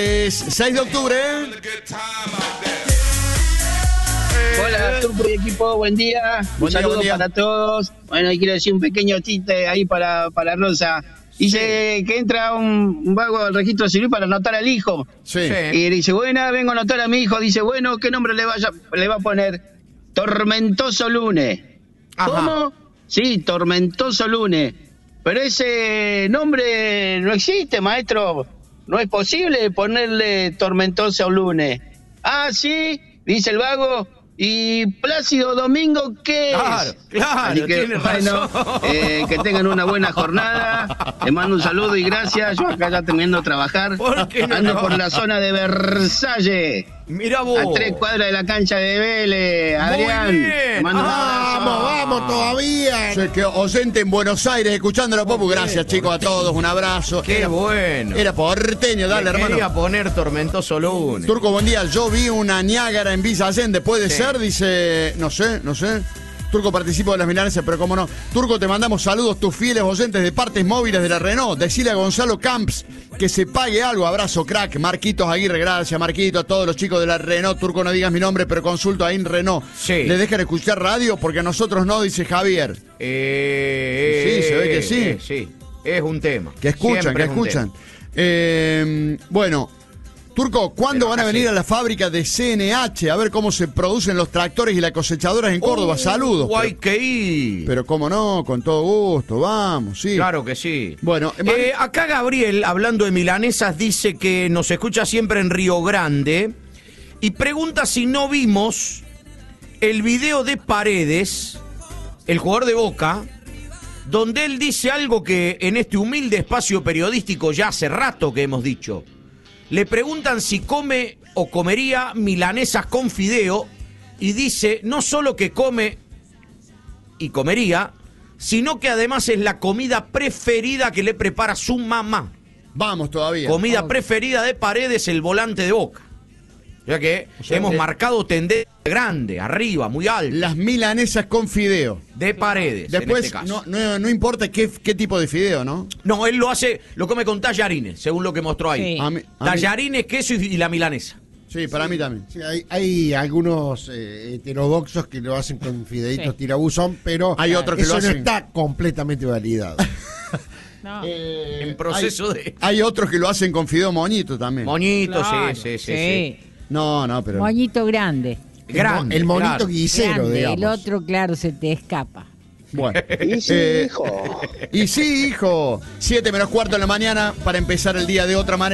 Es 6 de octubre. Hola, Turco y equipo, buen día. Un saludo para todos. Bueno, y quiero decir un pequeño chiste ahí para Rosa. Dice que entra un vago al registro civil para anotar al hijo. Sí. Y dice, bueno, vengo a anotar a mi hijo. Dice, bueno, ¿qué nombre le va a poner? Tormentoso Lunes. Ajá. ¿Cómo? Sí, Tormentoso Lunes. Pero ese nombre no existe, maestro. No es posible ponerle Tormentoso Lunes. Ah, sí, dice el vago. ¿Y Plácido Domingo qué es? Claro, Así que, tiene bueno, razón. que tengan una buena jornada. Les mando un saludo y gracias. Yo acá ya terminando de trabajar. ¿Por qué no? Ando por la zona de Versalles. Mira vos. A 3 cuadras de la cancha de Vélez. Adrián, bien. te mando un abrazo. Vamos todavía. Se quedó oyente en Buenos Aires escuchando la Popu. Gracias, chicos, a todos. Un abrazo. Qué bueno. Era porteño, dale, Le hermano. quería poner Tormentoso Lunes. Turco, buen día. Yo vi una Niágara en Villa Allende. ¿Puede Sí. ser? Dice, no sé. Turco, participo de las milanesas, pero cómo no. Turco, te mandamos saludos, tus fieles oyentes de partes móviles de la Renault. Decile a Gonzalo Camps que se pague algo. Abrazo, crack. Marquitos Aguirre, gracias, Marquito. A todos los chicos de la Renault. Turco, no digas mi nombre, pero consulto ahí en Renault. Sí. ¿Le dejan escuchar radio? Porque a nosotros no, dice Javier. Sí, se ve que sí. Sí, es un tema. Que escuchan, Siempre que es un escuchan. Bueno, Turco, ¿cuándo Pero van a acá venir sí. a la fábrica de CNH a ver cómo se producen los tractores y las cosechadoras en Córdoba? Saludos. Hay que ir. Pero cómo no, con todo gusto, vamos, sí. Claro que sí. Bueno, Acá Gabriel, hablando de milanesas, dice que nos escucha siempre en Río Grande y pregunta si no vimos el video de Paredes, el jugador de Boca, donde él dice algo que en este humilde espacio periodístico ya hace rato que hemos dicho. Le preguntan si come o comería milanesas con fideo y dice no solo que come y comería, sino que además es la comida preferida que le prepara su mamá. vamos todavía. Comida preferida de Paredes, el volante de Boca. Ya que hemos marcado tendencia grande, arriba, muy alta, Las milanesas con fideo. de Paredes. Después, en este caso. no importa qué tipo de fideo, ¿no? No, él lo come con tallarines, según lo que mostró ahí. Sí. A mí- Tallarines, queso y la milanesa. Sí, para mí también. Sí, hay algunos heterodoxos que lo hacen con fideitos Sí. tirabuzón, pero Hay otros que eso lo no hacen. está completamente validado. No. En proceso de... Hay otros que lo hacen con fideo moñito también. Moñito, Claro, sí. No, pero... Moñito grande. Grande, el monito claro. guisero, Grande. digamos. El otro, claro, se te escapa. Bueno. Y sí, hijo. Y sí, hijo. 7 menos cuarto de la mañana para empezar el día de otra manera.